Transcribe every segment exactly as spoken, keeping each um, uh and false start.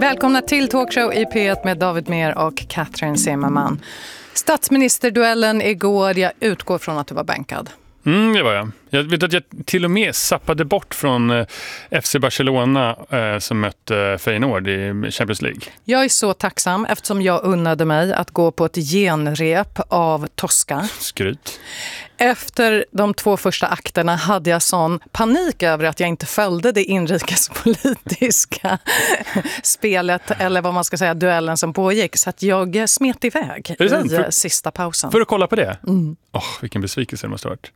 Välkomna till Talkshow i P ett med David Mer och Katrin Zimmerman. Statsministerduellen igår, jag utgår från att du var bänkad. Mm, det var jag. Jag vet att jag till och med sappade bort från eh, F C Barcelona eh, som mötte Feyenoord i Champions League. Jag är så tacksam eftersom jag unnade mig att gå på ett genrep av Tosca. Skryt. Efter de två första akterna hade jag sån panik över att jag inte följde det inrikespolitiska spelet eller vad man ska säga, duellen som pågick. Så att jag smet iväg i för, sista pausen. För att kolla på det? Mm. Oh, vilken besvikelse det måste ha varit.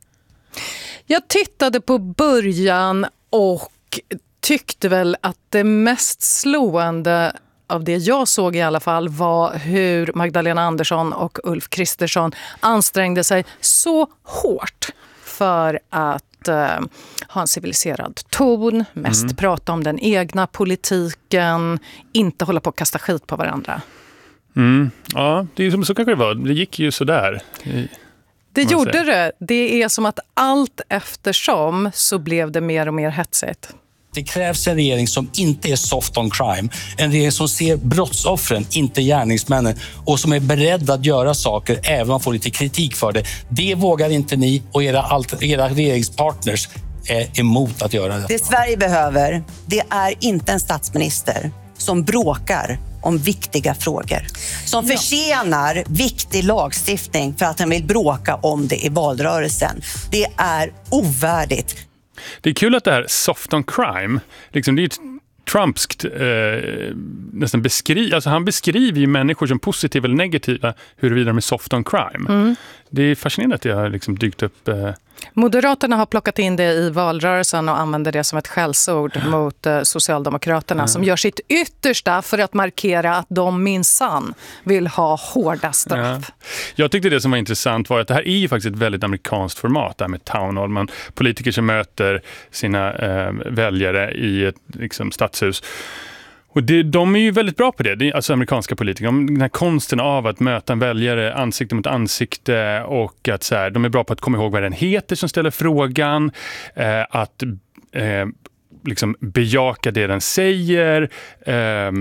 Jag tittade på början och tyckte väl att det mest slående av det jag såg i alla fall var hur Magdalena Andersson och Ulf Kristersson ansträngde sig så hårt för att eh, ha en civiliserad ton, mest mm. prata om den egna politiken, inte hålla på att kasta skit på varandra. Mm. Ja, det är som så kanske det var. Det gick ju så där. Det gjorde säga. det. Det är som att allt eftersom så blev det mer och mer hetsigt. Det krävs en regering som inte är soft on crime. En regering som ser brottsoffren, inte gärningsmännen. Och som är beredd att göra saker även om man får lite kritik för det. Det vågar inte ni och era, era regeringspartners är emot att göra det. Det Sverige behöver, det är inte en statsminister som bråkar om viktiga frågor. Som försenar ja. viktig lagstiftning för att han vill bråka om det i valrörelsen. Det är ovärdigt. Det är kul att det här soft on crime, liksom det är ett trumpskt eh, nästan beskriv, alltså han beskriver ju människor som positiva eller negativa huruvida de är soft on crime. Mm. Det är fascinerande att det har liksom dykt upp. Eh... Moderaterna har plockat in det i valrörelsen och använder det som ett skällsord ja. mot eh, Socialdemokraterna ja. som gör sitt yttersta för att markera att de minsann vill ha hårda straff. Ja. Jag tyckte det som var intressant var att det här är ju faktiskt ett väldigt amerikanskt format, det här med town hall. Man, politiker som möter sina eh, väljare i ett liksom, stadshus. Och det, de är ju väldigt bra på det, det är alltså amerikanska politiker. Den här konsten av att möta en väljare ansikte mot ansikte och att så här, de är bra på att komma ihåg vad den heter som ställer frågan, eh, att eh, liksom bejaka det den säger, eh,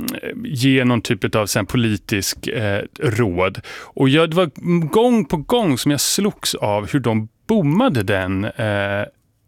ge någon typ av sen, politisk eh, råd. Och jag, det var gång på gång som jag slogs av hur de bommade den eh,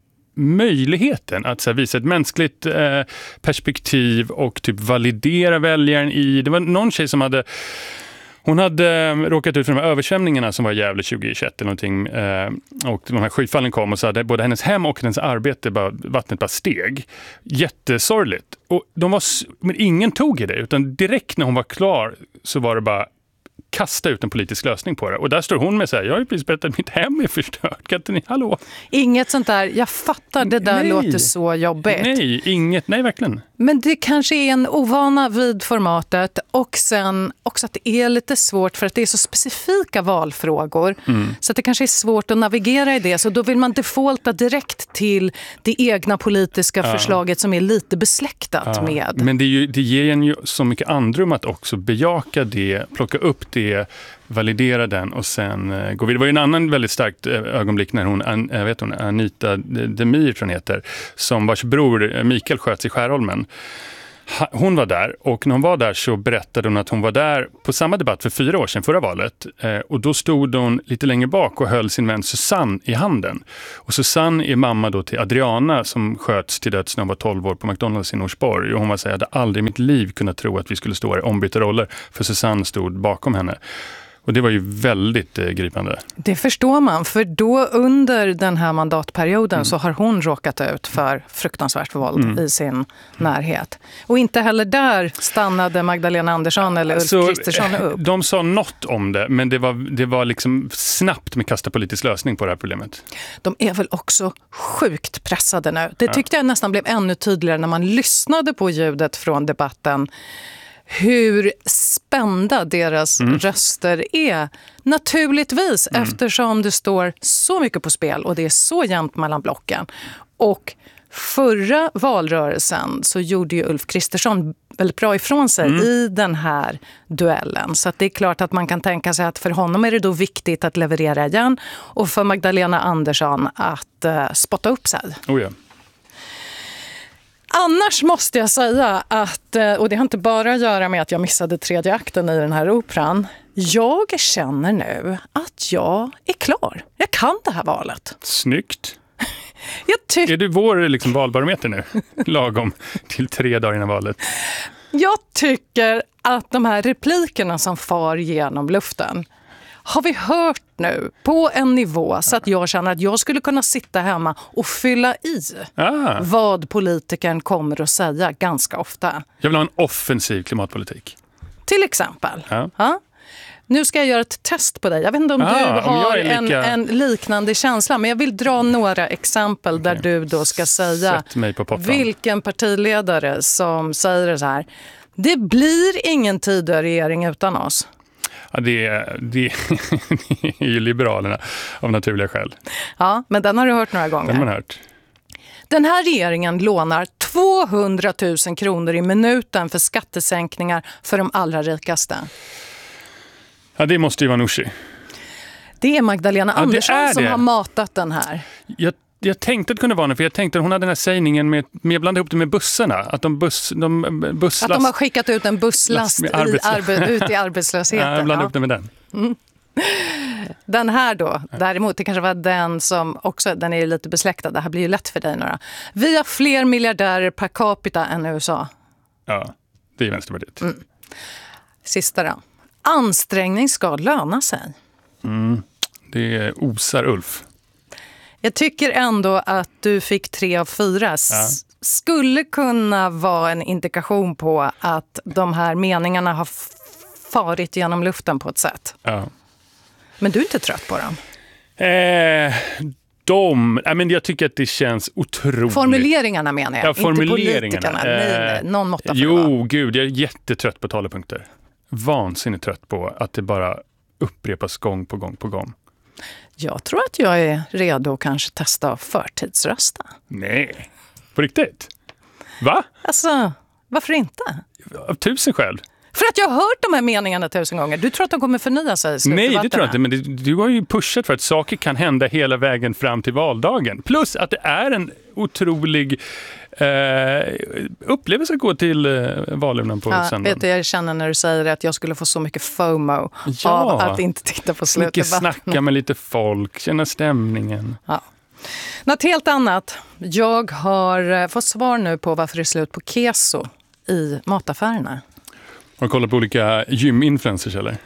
möjligheten att så här, visa ett mänskligt eh, perspektiv och typ validera väljaren i. Det var någon tjej som hade hon hade eh, råkat ut för de här översvämningarna som var i Gävle tjugohundratjugoett eller någonting eh, och de här skyfallen kom och så hade både hennes hem och hennes arbete bara, vattnet bara steg. Jättesorgligt. Och de var, men ingen tog i det utan direkt när hon var klar så var det bara kasta ut en politisk lösning på det. Och där står hon med så här, jag har ju precis berättat att mitt hem är förstört. Kan inte ni, hallå? Inget sånt där, jag fattar, det där nej. låter så jobbigt. Nej, inget, nej verkligen. Men det kanske är en ovana vid formatet och sen också att det är lite svårt för att det är så specifika valfrågor. Mm. Så att det kanske är svårt att navigera i det. Så då vill man defaulta direkt till det egna politiska ja. förslaget som är lite besläktat ja. med. Men det, är ju, det ger en ju så mycket andrum att också bejaka det, plocka upp det, validera den och sen uh, gå vidare. Det var ju en annan väldigt starkt uh, ögonblick när hon, an, uh, vet hon Anita Demir tror hon heter, som vars bror Mikael sköts i Skärholmen. Ha, hon var där och när hon var där så berättade hon att hon var där på samma debatt för fyra år sedan, förra valet. Uh, och då stod hon lite längre bak och höll sin vän Susanne i handen. Och Susanne är mamma då till Adriana som sköts till döds när hon var tolv år på McDonalds i Norsborg. Och hon var så här, jag hade aldrig i mitt liv kunnat tro att vi skulle stå här i ombytta roller, för Susanne stod bakom henne. Och det var ju väldigt eh, gripande. Det förstår man, för då under den här mandatperioden mm. så har hon råkat ut för fruktansvärt våld mm. i sin närhet. Och inte heller där stannade Magdalena Andersson eller Ulf så, Kristersson upp. De sa något om det, men det var, det var liksom snabbt med kasta politisk lösning på det här problemet. De är väl också sjukt pressade nu. Det tyckte ja. jag nästan blev ännu tydligare när man lyssnade på ljudet från debatten. Hur spända deras mm. röster är. Naturligtvis, mm. eftersom det står så mycket på spel och det är så jämnt mellan blocken. Och förra valrörelsen så gjorde ju Ulf Kristersson väldigt bra ifrån sig mm. i den här duellen. Så att det är klart att man kan tänka sig att för honom är det då viktigt att leverera igen och för Magdalena Andersson att uh, spotta upp sig. Oh ja. Annars måste jag säga att, och det har inte bara att göra med att jag missade tredje akten i den här operan. Jag känner nu att jag är klar. Jag kan det här valet. Snyggt. Jag tyck- är du vår liksom valbarometer nu? Lagom till tre dagar innan valet. Jag tycker att de här replikerna som far genom luften har vi hört nu på en nivå så att jag känner att jag skulle kunna sitta hemma och fylla i Ah. vad politikern kommer att säga ganska ofta. Jag vill ha en offensiv klimatpolitik. Till exempel. Ja. Ja. Nu ska jag göra ett test på dig. Jag vet inte om Ah, du om har jag är en, lika- en liknande känsla, men jag vill dra några exempel där du då ska säga Sätt mig på pottan. vilken partiledare som säger så här: det blir ingen Tidöregering utan oss. Ja, det, är, det, det är ju Liberalerna av naturliga skäl. Ja, men den har du hört några gånger. Den har man hört. Den här regeringen lånar tvåhundratusen kronor i minuten för skattesänkningar för de allra rikaste. Ja, det måste ju vara Nooshi. Det är Magdalena Ja, det Andersson är som det. har matat den här. Jag, jag tänkte att det kunde vara det, för jag tänkte att hon hade den här sägningen med, med blanda ihop det med bussarna. Att de, buss, de busslast... Att de har skickat ut en busslast med i arbetslös- arbe- ut i arbetslösheten. Ja, jag blandade Ja. ihop det med den. Den här då, däremot, det kanske var den som också, den är ju lite besläktad. Det här blir ju lätt för dig några. Vi har fler miljardärer per capita än U S A. Ja, det är Vänsterpartiet. Mm. Sista då. Ansträngning ska löna sig. Det är osar Ulf. Jag tycker ändå att du fick tre av fyra. S- Ja. Skulle kunna vara en indikation på att de här meningarna har f- farit genom luften på ett sätt. Ja. Men du är inte trött på dem. Eh, de, nej, men jag tycker att det känns otroligt. Formuleringarna menar jag, Ja, inte formuleringarna. politikerna. Nej, nej, någon måtta får det Jo, vara. gud, jag är jättetrött på talepunkter. Vansinnigt trött på att det bara upprepas gång på gång på gång. Jag tror att jag är redo att kanske testa att förtidsrösta. Nej, på riktigt? Va? Alltså, varför inte? Av tusen skäl? För att jag har hört de här meningarna tusen gånger. Du tror att de kommer förnya sig i slutdebatterna? Nej, det tror jag inte. Men det, du har ju pushat för att saker kan hända hela vägen fram till valdagen. Plus att det är en otrolig eh, upplevelse att gå till eh, valurnan på Ja, söndagen. vet du, jag känner när du säger att jag skulle få så mycket FOMO Ja. av att inte titta på Mycket slutdebatterna. snacka med lite folk, känna stämningen. Ja. Något helt annat. Jag har eh, fått svar nu på varför det är slut på keso i mataffärerna. Har du kollat på olika gyminfluencers eller?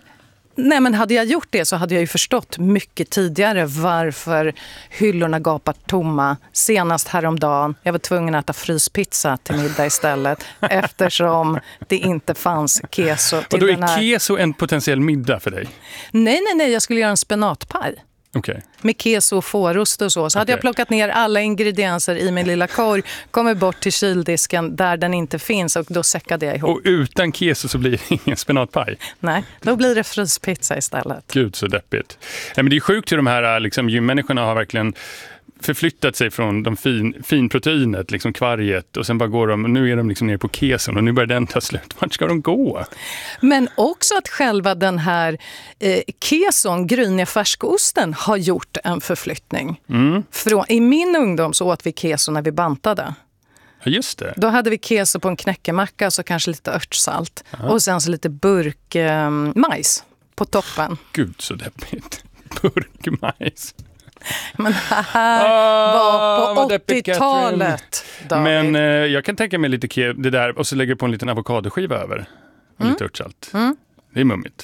Nej, men hade jag gjort det så hade jag ju förstått mycket tidigare varför hyllorna gapar tomma. Senast häromdagen, jag var tvungen att äta fryspizza till middag istället eftersom det inte fanns keso Och till då den är här. keso en potentiell middag för dig? Nej, nej, nej, jag skulle göra en spenatpaj. Okej. Med keso och fårost och så. Så hade Okej. jag plockat ner alla ingredienser i min lilla korg, kommer bort till kyldisken där den inte finns och då säckade jag ihop. Och utan keso så blir det ingen spenatpaj? Nej, då blir det fryspizza istället. Gud så deppigt. Nej, men det är sjukt hur de här liksom, gymmänniskorna har verkligen förflyttat sig från de fin, finproteinet, liksom kvarget, och sen bara går de, nu är de liksom nere på keson och nu börjar den ta slut. Vart ska de gå? Men också att själva den här eh, keson, gryniga färskosten, har gjort en förflyttning. Mm. Från, I min ungdom så åt vi keso när vi bantade. Ja, just det. Då hade vi keso på en knäckemacka och så kanske lite örtsalt. Och sen så lite burk eh, majs på toppen. Gud så deppigt. Burkmajs. Men det här var på vad deppigt, åttiotalet, David. Men eh, jag kan tänka mig lite ke- det där och så lägger på en liten avokadoskiva över. Och lite örtsalt. Mm. Det är mummigt.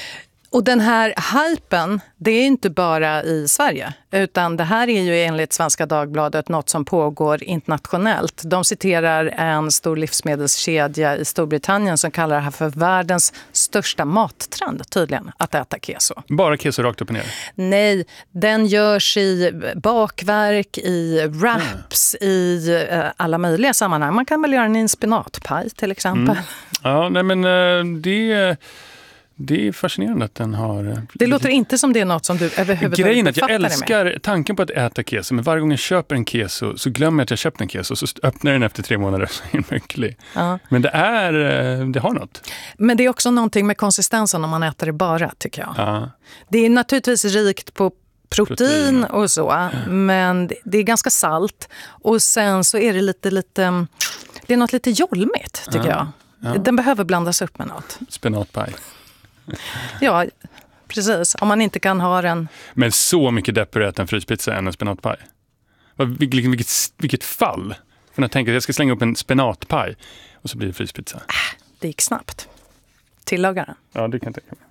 Och den här hypen, det är inte bara i Sverige, utan det här är ju enligt Svenska Dagbladet något som pågår internationellt. De citerar en stor livsmedelskedja i Storbritannien som kallar det här för världens största mattrend, tydligen, att äta keso. Bara keso rakt upp och ner. Nej, den görs i bakverk, i wraps, mm. i eh, alla möjliga sammanhang. Man kan väl göra en i en spenatpaj till exempel. Mm. Ja, nej men eh, det... Det är fascinerande att den har... Det låter inte som det är något som du överhuvudtaget Grejen är att jag befattar dig med. älskar tanken på att äta keso, men varje gång jag köper en keso så glömmer jag att jag köpt en keso, så öppnar den efter tre månader så är den mycket. Ja. Men det är, det har något. Men det är också någonting med konsistensen om man äter det bara, tycker jag. Ja. Det är naturligtvis rikt på protein, protein och så. Men det är ganska salt. Och sen så är det lite, lite det är något lite jolmigt, tycker ja, jag. Ja. Den behöver blandas upp med något. Spenatpaj. Ja, precis. Om man inte kan ha den. Men så mycket deppigare att äta en fryspizza än en spenatpaj. Vilket, vilket, vilket fall. För jag tänker att jag ska slänga upp en spenatpaj och så blir det fryspizza. Äh, det gick snabbt. Tillagaren. Ja, det kan jag tänka mig.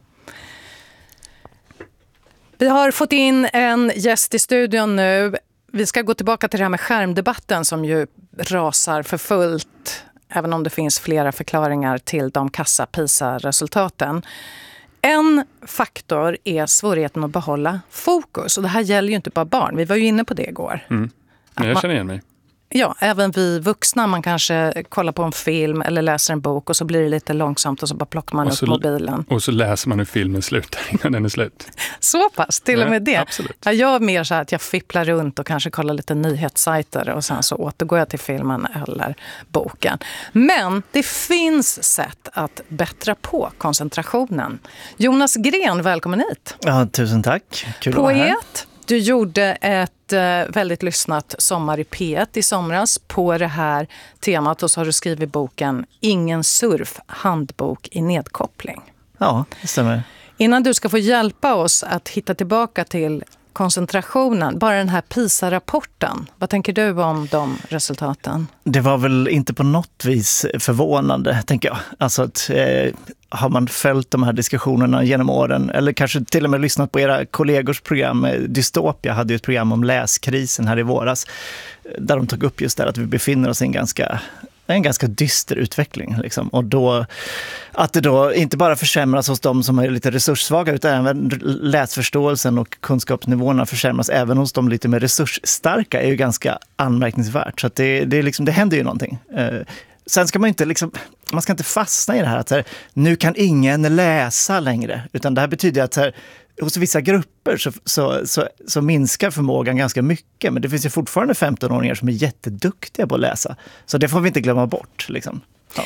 Vi har fått in en gäst i studion nu. Vi ska gå tillbaka till det här med skärmdebatten som ju rasar för fullt. Även om det finns flera förklaringar till de kassa PISA-resultaten. En faktor är svårigheten att behålla fokus. Och det här gäller ju inte bara barn. Vi var ju inne på det igår. Mm. Men jag känner igen mig. Ja, även vi vuxna. Man kanske kollar på en film eller läser en bok och så blir det lite långsamt och så bara plockar man upp mobilen. Och så läser man hur filmen slutar innan den är slut. Så pass, till och med det. Ja, absolut. Jag gör mer så här att jag fipplar runt och kanske kollar lite nyhetssajter och sen så återgår jag till filmen eller boken. Men det finns sätt att bättra på koncentrationen. Jonas Gren, välkommen hit. Ja, tusen tack. Kul att vara här. Poet. Du gjorde ett eh, väldigt lyssnat sommar i P ett i somras på det här temat och så har du skrivit boken Ingen surf, handbok i nedkoppling. Ja, det stämmer. Innan du ska få hjälpa oss att hitta tillbaka till koncentrationen, bara den här PISA-rapporten, vad tänker du om de resultaten? Det var väl inte på något vis förvånande, tänker jag. Alltså att eh, har man följt de här diskussionerna genom åren, eller kanske till och med lyssnat på era kollegors program, Dystopia hade ju ett program om läskrisen här i våras, där de tog upp just det att vi befinner oss i en ganska en ganska dyster utveckling. Liksom. Och då, att det då inte bara försämras hos de som är lite resurssvaga utan även läsförståelsen och kunskapsnivåerna försämras även hos de lite mer resursstarka är ju ganska anmärkningsvärt. Så att det, det, är liksom, det händer ju någonting. Eh, sen ska man inte liksom, man ska inte fastna i det här att så här, nu kan ingen läsa längre. Utan det här betyder att så här, hos vissa grupper så, så, så, så minskar förmågan ganska mycket. Men det finns ju fortfarande femton-åringar som är jätteduktiga på att läsa. Så det får vi inte glömma bort. Liksom. Ja.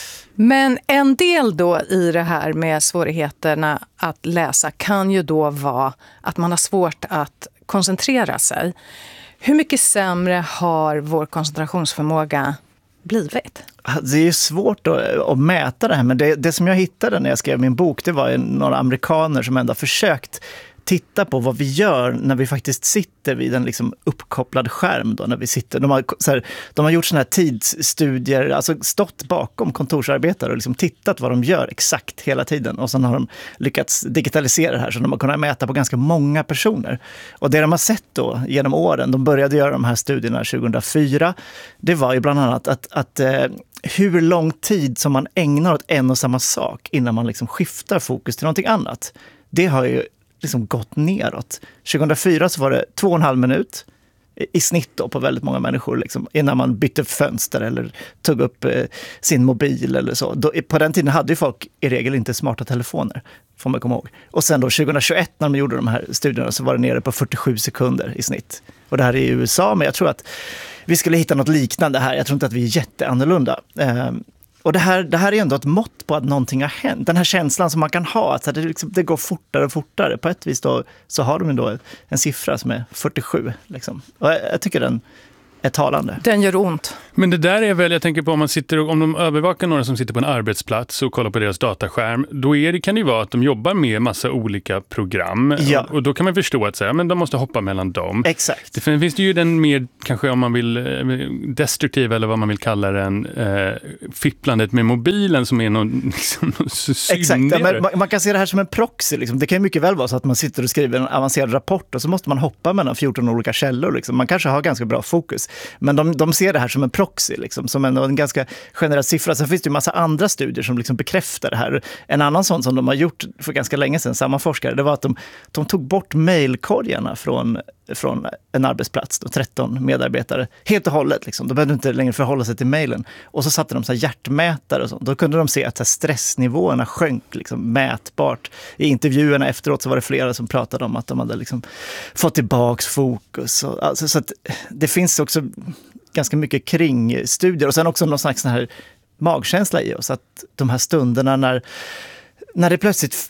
Men en del då i det här med svårigheterna att läsa kan ju då vara att man har svårt att koncentrera sig. Hur mycket sämre har vår koncentrationsförmåga blivit? Det är svårt att, att mäta det här, men det, det som jag hittade när jag skrev min bok, det var några amerikaner som ändå försökt titta på vad vi gör när vi faktiskt sitter vid en liksom uppkopplad skärm. Då, när vi sitter. De, har, så här, de har gjort såna här tidsstudier, alltså stått bakom kontorsarbetare och liksom tittat vad de gör exakt hela tiden. Och sen har de lyckats digitalisera det här så de har kunnat mäta på ganska många personer. Och det de har sett då genom åren, de började göra de här studierna tjugohundrafyra, det var ju bland annat att, att eh, hur lång tid som man ägnar åt en och samma sak innan man liksom skiftar fokus till någonting annat. Det har ju liksom gått neråt. tjugohundrafyra så var det två och en halv minut i snitt då på väldigt många människor liksom, innan man bytte fönster eller tog upp eh, sin mobil eller så. Då, på den tiden hade ju folk i regel inte smarta telefoner, får man komma ihåg. Och sen då tjugohundratjugoett när de gjorde de här studierna så var det nere på fyrtiosju sekunder i snitt. Och det här är i U S A, men jag tror att vi skulle hitta något liknande här. Jag tror inte att vi är jätteannorlunda. Eh, Och det här, det här är ändå ett mått på att någonting har hänt. Den här känslan som man kan ha, att det, liksom, det går fortare och fortare. På ett vis då, så har de då en siffra som är fyrtiosju. Liksom. Och jag, jag tycker den är talande. Den gör ont. Men det där är väl, jag tänker på om man sitter om de övervakar några som sitter på en arbetsplats och kollar på deras dataskärm, då är det, kan det ju vara att de jobbar med massa olika program. Ja. Och, och då kan man förstå att säga, men de måste hoppa mellan dem. Exakt. Det finns det ju den mer, kanske om man vill, destruktiv eller vad man vill kalla den, eh, fipplandet med mobilen som är någon, liksom, någon Exakt, ja, men man, man kan se det här som en proxy. Liksom. Det kan ju mycket väl vara så att man sitter och skriver en avancerad rapport och så måste man hoppa mellan fjorton olika källor. Liksom. Man kanske har ganska bra fokus. Men de, de ser det här som en proxy, liksom, som en, en ganska generell siffra. Sen finns det ju en massa andra studier som liksom bekräftar det här. En annan sån som de har gjort för ganska länge sedan, samma forskare, det var att de, de tog bort mejlkorgarna från, från en arbetsplats, då, tretton medarbetare, helt och hållet. Liksom. De behövde inte längre förhålla sig till mejlen. Och så satte de så här hjärtmätare och sånt. Då kunde de se att så här stressnivåerna sjönk liksom, mätbart. I intervjuerna efteråt så var det flera som pratade om att de hade liksom, fått tillbaks fokus. Och, alltså, så att det finns också ganska mycket kring studier och sen också någon slags sån här magkänsla i oss, att de här stunderna när, när det plötsligt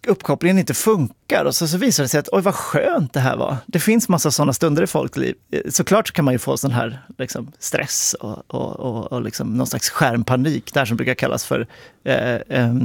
uppkopplingen inte funkar. Och så, så visar det sig att oj vad skönt det här var. Det finns massa sådana stunder i folkliv. Såklart så kan man ju få sån här liksom, stress och, och, och, och liksom, någon slags skärmpanik. Det här som brukar kallas för eh, eh,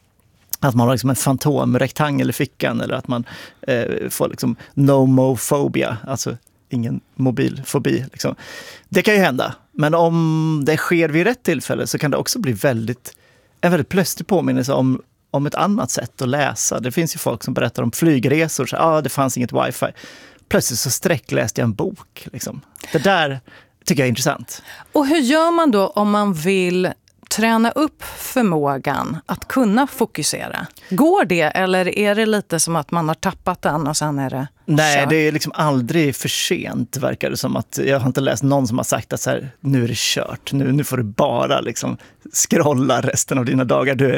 att man har liksom en fantomrektangel i fickan. Eller att man eh, får liksom nomofobia, alltså ingen mobilfobi. Liksom. Det kan ju hända. Men om det sker vid rätt tillfälle så kan det också bli väldigt, en väldigt plötslig påminnelse om om ett annat sätt att läsa. Det finns ju folk som berättar om flygresor. Ja, ah, det fanns inget wifi. Plötsligt så sträckläste jag en bok. Liksom. Det där tycker jag är intressant. Och hur gör man då om man vill träna upp förmågan att kunna fokusera? Går det eller är det lite som att man har tappat den och sen är det Nej, kört? det är liksom aldrig för sent, verkar det som. Att jag har inte läst någon som har sagt att så här, nu är det kört. Nu, nu får du bara liksom scrolla resten av dina dagar. Du, är,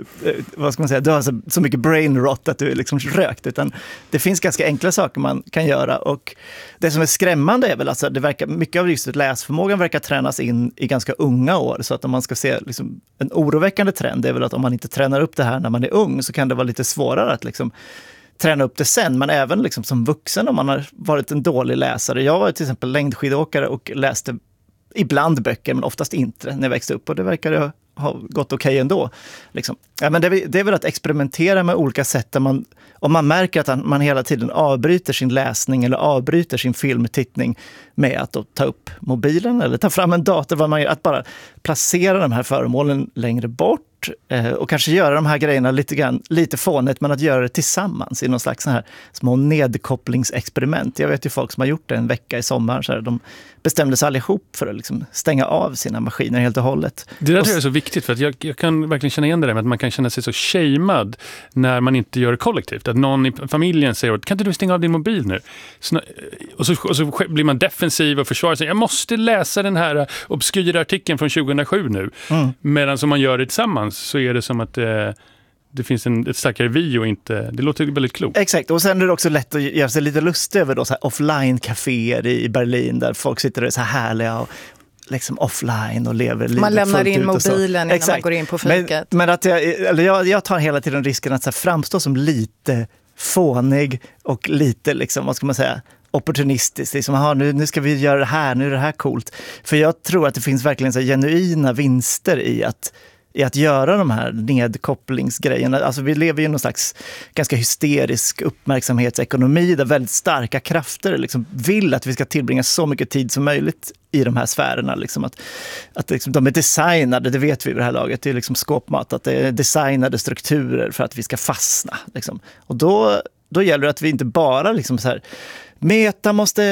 vad ska man säga, du har så, så mycket brain rot att du är liksom rökt. Utan det finns ganska enkla saker man kan göra. Och det som är skrämmande är väl att det verkar, mycket av just läsförmågan verkar tränas in i ganska unga år. Så att om man ska se liksom, en oroväckande trend är väl att om man inte tränar upp det här när man är ung så kan det vara lite svårare att liksom träna upp det sen, men även liksom som vuxen om man har varit en dålig läsare. Jag var till exempel längdskidåkare och läste ibland böcker, men oftast inte när jag växte upp och det verkar ha gått okej okay ändå. Liksom. Ja, men det, är, det är väl att experimentera med olika sätt där man, om man märker att man hela tiden avbryter sin läsning eller avbryter sin filmtittning med att då ta upp mobilen eller ta fram en dator, vad man gör, att bara placera de här föremålen längre bort och kanske göra de här grejerna lite grann, lite fånigt, men att göra det tillsammans i någon slags sån här små nedkopplingsexperiment. Jag vet ju folk som har gjort det en vecka i sommar, så här, de bestämde sig allihop för att liksom stänga av sina maskiner helt och hållet. Det där tror jag är så viktigt, för att jag, jag kan verkligen känna igen det där med att man kan känna sig så shamed när man inte gör det kollektivt. Att någon i familjen säger, kan inte du stänga av din mobil nu? Så, och, så, och så blir man defensiv och försvarar sig. Jag måste läsa den här obskyra artikeln från tjugohundrasju nu. Mm. Medan som man gör det tillsammans så är det som att eh, det finns en, ett starkare vi och inte, det låter väldigt klokt. Exakt, och sen är det också lätt att göra sig lite lustig över då, så här offline-caféer i Berlin där folk sitter och är så här härliga och liksom offline och lever livet. Man lämnar in mobilen innan Exakt. Man går in på fiket. Men, men att jag, eller jag, jag tar hela tiden risken att så här framstå som lite fånig och lite, liksom, vad ska man säga, opportunistiskt. Liksom, aha, nu, nu ska vi göra det här, nu är det här coolt. För jag tror att det finns verkligen så här genuina vinster i att i att göra de här nedkopplingsgrejerna. Alltså vi lever i någon slags ganska hysterisk uppmärksamhetsekonomi där väldigt starka krafter liksom vill att vi ska tillbringa så mycket tid som möjligt i de här sfärerna. Liksom att att liksom, de är designade, det vet vi vid det här laget, det är liksom skåpmat, att det är designade strukturer för att vi ska fastna. Liksom. Och då, då gäller det att vi inte bara liksom så här meta måste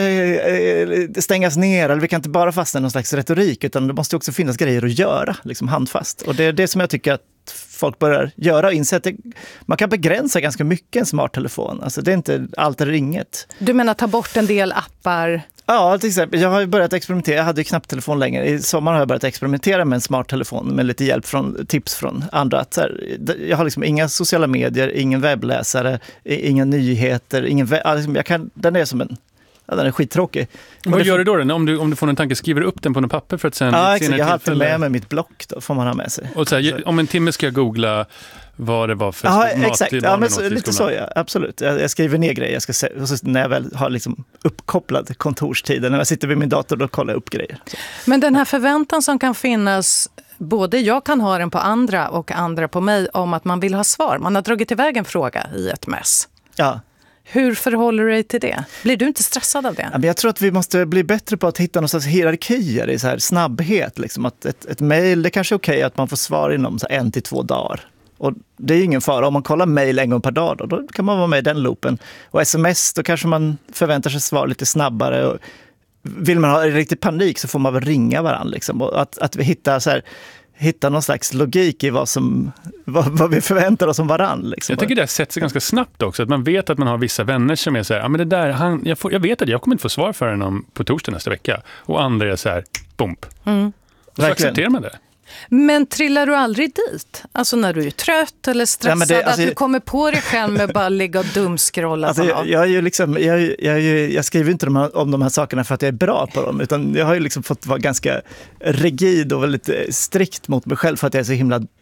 eh, stängas ner, eller vi kan inte bara fastna i någon slags retorik, utan det måste också finnas grejer att göra, liksom handfast. Och det är det som jag tycker att folk börjar göra och inse att det, man kan begränsa ganska mycket en smarttelefon. Alltså det är inte allt eller inget. Du menar ta bort en del appar? Ja, till exempel. Jag har ju börjat experimentera. Jag hade ju knappt telefon längre. I sommar har jag börjat experimentera med en smarttelefon med lite hjälp från tips från andra. Att så här, jag har liksom inga sociala medier, ingen webbläsare, inga nyheter, ingen webb, jag kan, den är som en Ja, den är skittråkig. Vad gör du då? Den? Om, du, om du får en tanke, skriver du upp den på något papper för att sen... Ja, exakt. Jag har alltid med mig mitt block då, får man ha med sig. Och så här, om en timme ska jag googla vad det var för ja, mat exakt. till Ja, men så, lite så, ja. Absolut. Jag, jag skriver ner grejer. Jag ska se, och så när jag väl har liksom uppkopplad kontorstiden, när jag sitter vid min dator, då kollar jag upp grejer. Så. Men den här förväntan som kan finnas, både jag kan ha den på andra och andra på mig, om att man vill ha svar. Man har dragit iväg en fråga i ett mess. Ja. Hur förhåller du dig till det? Blir du inte stressad av det? Ja, men jag tror att vi måste bli bättre på att hitta någon slags hierarkier i så här snabbhet. Liksom. Att ett, ett mejl, det kanske är okej att man får svar inom så en till två dagar. Och det är ingen fara. Om man kollar mejl en gång per dag, då, då kan man vara med i den loopen. Och sms, då kanske man förväntar sig svar lite snabbare. Och vill man ha riktigt panik så får man väl ringa varandra. Liksom. Och att, att vi hittar så här... hitta någon slags logik i vad, som, vad, vad vi förväntar oss om varann. Liksom. Jag tycker det sätter sig ganska snabbt också. Att man vet att man har vissa vänner som är så här, ja men det där, han, jag, får, jag vet att jag kommer inte få svar för honom på torsdag nästa vecka. Och andra är så här, bump. Mm. Och så Verkligen. accepterar man det. Men trillar du aldrig dit? Alltså när du är trött eller stressad, ja, det, alltså, att du kommer på dig själv med bara ligga och dumskrolla? Alltså, jag, jag, är ju liksom, jag, jag, jag, jag skriver inte om de här sakerna för att jag är bra på dem, utan jag har ju liksom fått vara ganska rigid och väldigt strikt mot mig själv för att jag är så himla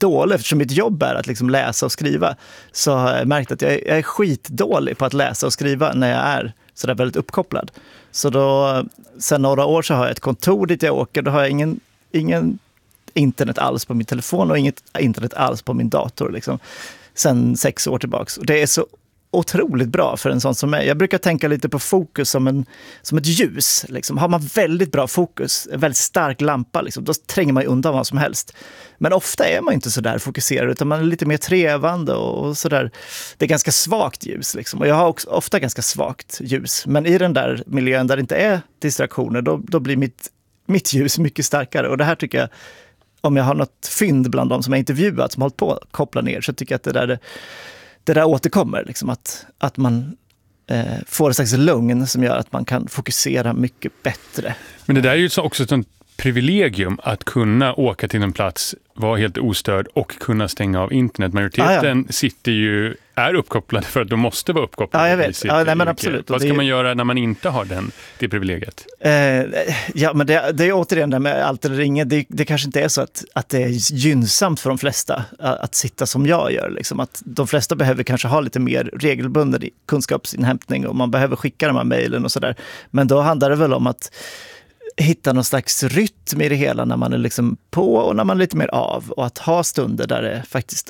dålig, eftersom mitt jobb är att liksom läsa och skriva, så har jag märkt att jag är, jag är skitdålig på att läsa och skriva när jag är så där väldigt uppkopplad. Så då, sen några år så har jag ett kontor dit jag åker, då har jag ingen, ingen internet alls på min telefon och inget internet alls på min dator liksom. Sen sex år tillbaks. Och det är så otroligt bra för en sån som mig. Jag brukar tänka lite på fokus som, en, som ett ljus. Liksom. Har man väldigt bra fokus, en väldigt stark lampa, liksom, då tränger man undan vad som helst. Men ofta är man inte så där fokuserad, utan man är lite mer trevande och, och sådär. Det är ganska svagt ljus. Liksom. Och jag har också ofta ganska svagt ljus. Men i den där miljön där det inte är distraktioner, då, då blir mitt, mitt ljus mycket starkare. Och det här tycker jag, om jag har något fynd bland de som jag intervjuat som har hållit på att koppla ner, så tycker jag att det där, det där återkommer. Liksom, att, att man eh, får ett slags lugn som gör att man kan fokusera mycket bättre. Men det där är ju också ett sånt privilegium att kunna åka till en plats, vara helt ostörd och kunna stänga av internet. Majoriteten ah, ja. sitter ju, är uppkopplade för att de måste vara uppkopplade. Ja, jag vet. Ja, nej, men absolut. Vad ska det... man göra när man inte har den, det privilegiet? Eh, ja, men det, det är återigen det med allt eller inget. Det, det kanske inte är så att, att det är gynnsamt för de flesta att, att sitta som jag gör. Liksom. Att de flesta behöver kanske ha lite mer regelbunden kunskapsinhämtning och man behöver skicka de här mejlen och sådär. Men då handlar det väl om att hitta någon slags rytm i det hela när man är liksom på och när man är lite mer av. Och att ha stunder där det faktiskt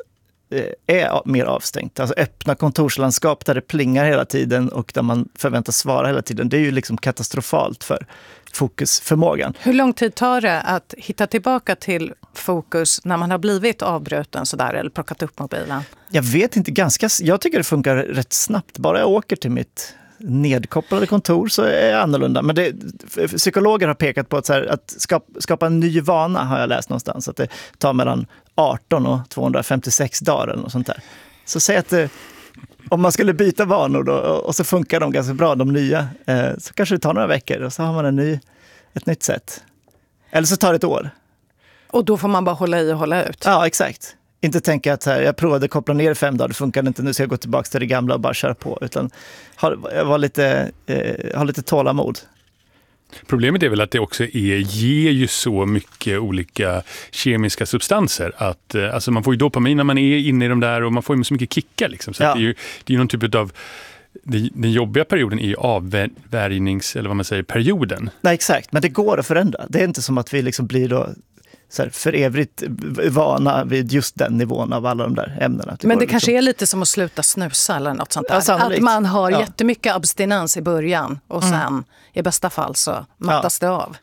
är mer avstängt. Alltså öppna kontorslandskap där det plingar hela tiden och där man förväntas svara hela tiden. Det är ju liksom katastrofalt för fokusförmågan. Hur lång tid tar det att hitta tillbaka till fokus när man har blivit avbruten sådär eller plockat upp mobilen? Jag vet inte, ganska, jag tycker det funkar rätt snabbt. Bara jag åker till mitt nedkopplade kontor så är jag annorlunda. Men det, psykologer har pekat på att, så här, att skapa, skapa en ny vana har jag läst någonstans. Att det tar mellan arton och tvåhundrafemtiosex dagar eller något sånt där. Så säg att det, om man skulle byta vanor då, och så funkar de ganska bra, de nya, eh, så kanske det tar några veckor och så har man en ny, ett nytt sätt. Eller så tar det ett år. Och då får man bara hålla i och hålla ut? Ja, exakt. Inte tänka att här, jag provade koppla ner fem dagar, det funkar inte, nu ska jag gå tillbaka till det gamla och bara köra på. Utan ha, var lite, eh, ha lite tålamod. Problemet är väl att det också är, ger ju så mycket olika kemiska substanser. Att, eh, alltså man får ju dopamin när man är inne i de där och man får ju så mycket kickar. Liksom. Så ja. att det är ju det är någon typ av... Den jobbiga perioden är ju avvärjnings, eller vad man säger, perioden. Nej, exakt. Men det går att förändra. Det är inte som att vi liksom blir då... Så här, för evigt vana vid just den nivån av alla de där ämnena. Det Men det kanske liksom... är lite som att sluta snusa eller något sånt där. Ja, sannolikt. Att man har ja. jättemycket abstinens i början och sen mm. i bästa fall så mattas ja. det av.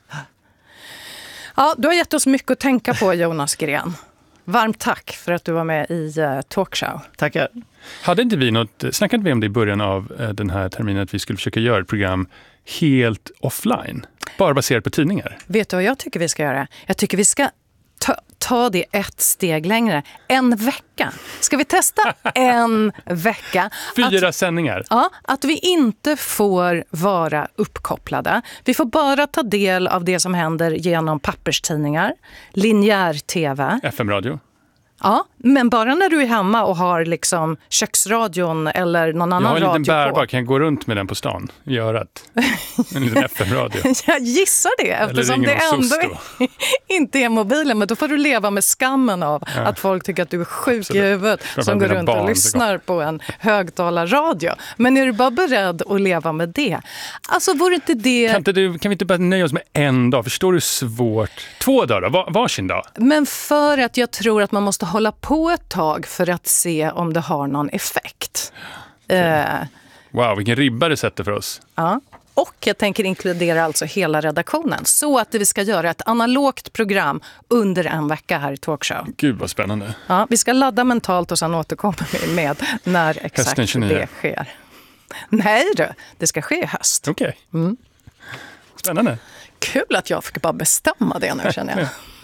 Ja, du har gett oss mycket att tänka på, Jonas Gren. Varmt tack för att du var med i uh, Talkshow. Tackar. Hade inte vi något, snackade vi om det i början av uh, den här terminen att vi skulle försöka göra ett program helt offline? Bara baserat på tidningar. Vet du vad jag tycker vi ska göra? Jag tycker vi ska ta, ta det ett steg längre. En vecka. Ska vi testa en vecka? Fyra att, sändningar. Ja, att vi inte får vara uppkopplade. Vi får bara ta del av det som händer genom papperstidningar, linjär tv. F M-radio. Ja, men bara när du är hemma och har liksom köksradion eller någon annan radio på. Jag har en liten bärbar, kan jag gå runt med den på stan i örat? En liten F M-radio. Jag gissar det, eftersom det ändå inte är mobilen. Men då får du leva med skammen av ja. att folk tycker att du är sjuk Absolut. i huvudet som går runt och lyssnar på en högtalarradio. Men är du bara beredd att leva med det? Alltså, vore inte det... Kan, inte du, kan vi inte bara nöja oss med en dag? Förstår du svårt? Två dagar, var, varsin dag? Men för att jag tror att man måste hålla på ett tag för att se om det har någon effekt. Okay. Uh, wow, vilken ribba det sätter för oss. Ja. Och jag tänker inkludera alltså hela redaktionen. Så att vi ska göra ett analogt program under en vecka här i Talkshow. Gud vad spännande. Ja, vi ska ladda mentalt och sen återkomma med när exakt det sker. Nej då, det ska ske i höst. Okej. Okay. Mm. Spännande. Kul att jag fick bara bestämma det nu, känner jag.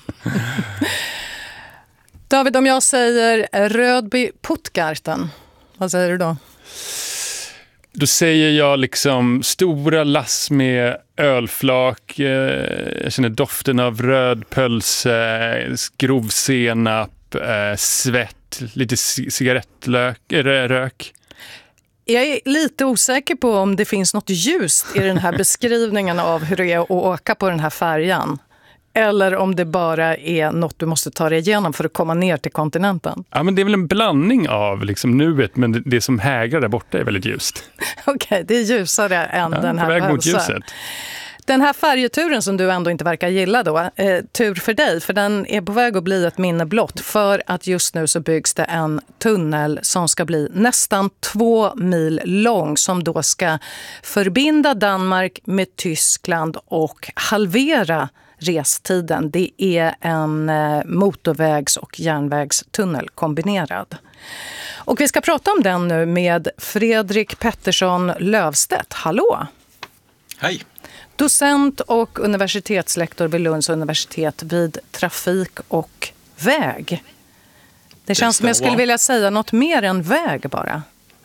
David, om jag säger Rödby Puttgarten, vad säger du då? Då säger jag liksom stora lass med ölflak. Jag känner doften av röd pölse, grov senap, svett, lite cigarettlök, rök. Jag är lite osäker på om det finns något ljust i den här beskrivningen av hur det är att åka på den här färjan. eller om det bara är något du måste ta dig igenom för att komma ner till kontinenten. Ja, men det är väl en blandning av liksom nuet, men det, det som hägrar där borta är väldigt ljust. Okej, okay, det är ljusare än ja, den här på väg mot ljuset. Den här färjeturen som du ändå inte verkar gilla då, eh, tur för dig, för den är på väg att bli ett minne blott, för att just nu så byggs det en tunnel som ska bli nästan två mil lång, som då ska förbinda Danmark med Tyskland och halvera restiden. Det är en eh, motorvägs- och järnvägstunnel kombinerad. Och vi ska prata om den nu med Fredrik Pettersson Löfstedt. Hallå! Hej! Docent och universitetslektor vid Lunds universitet vid trafik och väg. Det känns det som jag skulle vilja säga något mer än väg bara.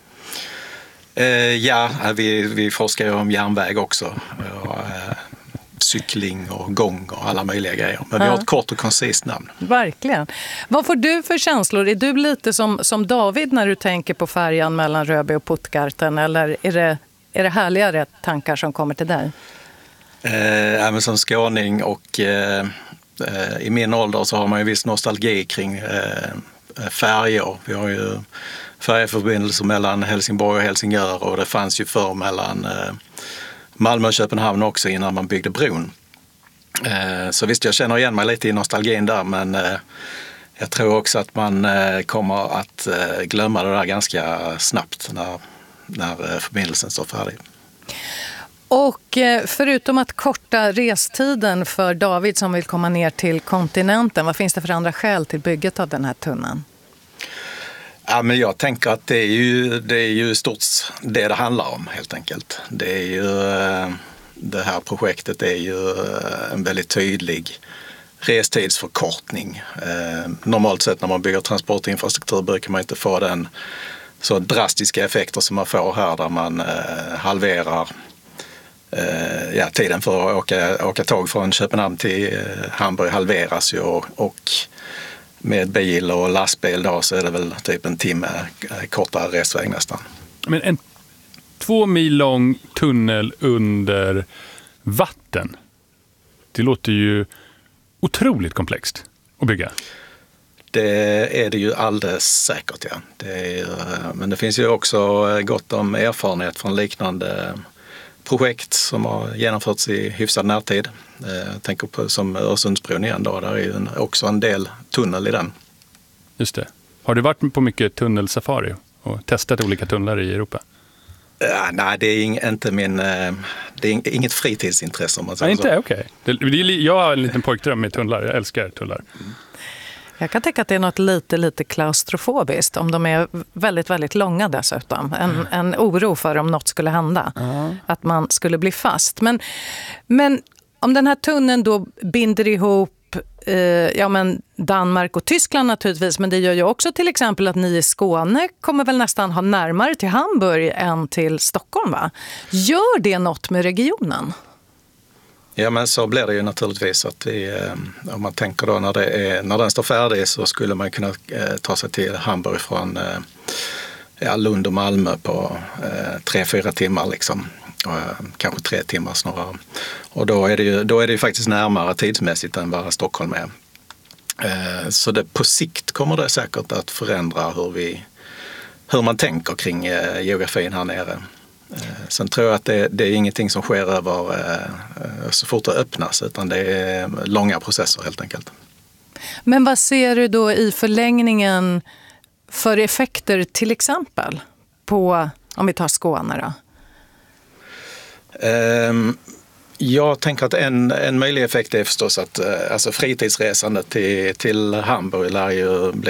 Eh, ja, vi, vi forskar ju om järnväg också. Och, eh, cykling och gång och alla möjliga grejer. Men vi har ett kort och koncist namn. Verkligen. Vad får du för känslor? Är du lite som, som David när du tänker på färjan mellan Röby och Puttgarten? Eller är det, är det härligare tankar som kommer till dig? Eh, även som skåning och eh, eh, i min ålder så har man ju viss nostalgi kring eh, färjor. Vi har ju färjeförbindelser mellan Helsingborg och Helsingör, och det fanns ju förr mellan eh, Malmö och Köpenhamn också innan man byggde bron. Eh, så visst, jag känner igen mig lite i nostalgin där, men eh, jag tror också att man eh, kommer att eh, glömma det där ganska snabbt när, när eh, förbindelsen står färdig. Och förutom att korta restiden för David som vill komma ner till kontinenten, vad finns det för andra skäl till bygget av den här tunneln? Ja, men jag tänker att det är ju, det är ju stort det det handlar om helt enkelt. Det är ju, det här projektet är ju en väldigt tydlig restidsförkortning. Normalt sett när man bygger transportinfrastruktur brukar man inte få den så drastiska effekter som man får här, där man halverar ja, tiden för att åka, åka tåg från Köpenhamn till Hamburg halveras ju, och, och med bil och lastbil då så är det väl typ en timme kortare restväg nästan. Men en två mil lång tunnel under vatten, det låter ju otroligt komplext att bygga. Det är det ju alldeles säkert, ja. Det är, men det finns ju också gott om erfarenhet från liknande projekt som har genomförts i hyfsad närtid. Jag tänker på som Öresundsbron igen då, där är ju också en del tunnel i den. Just det. Har du varit på mycket tunnelsafari och testat olika tunnlar i Europa? Ja, nej, det är inte min, det är inget fritidsintresse om man säger nej, så. Inte? Okej. Okay. Jag har en liten pojkdröm med tunnlar, jag älskar tunnlar. Mm. Jag kan tänka att det är något lite, lite klaustrofobiskt, om de är väldigt, väldigt långa dessutom. En, mm. en oro för om något skulle hända, mm. att man skulle bli fast. Men, men om den här tunneln då binder ihop eh, ja, men Danmark och Tyskland naturligtvis, men det gör ju också till exempel att ni i Skåne kommer väl nästan ha närmare till Hamburg än till Stockholm, va? Gör det något med regionen? Ja, men så blir det ju naturligtvis att vi, om man tänker då när, det är, när den står färdig så skulle man kunna eh, ta sig till Hamburg från eh, ja, Lund och Malmö på eh, tre, fyra timmar liksom. Och, eh, kanske tre timmar snarare. Och då är det ju, då är det ju faktiskt närmare tidsmässigt än vad Stockholm är. Eh, så det, på sikt kommer det säkert att förändra hur, vi, hur man tänker kring eh, geografin här nere. Sen tror jag att det, det är ingenting som sker över eh, så fort det öppnas, utan det är långa processer helt enkelt. Men vad ser du då i förlängningen för effekter till exempel på, om vi tar Skåne då? Um, jag tänker att en, en möjlig effekt är förstås att alltså fritidsresandet till, till Hamburg lär ju bli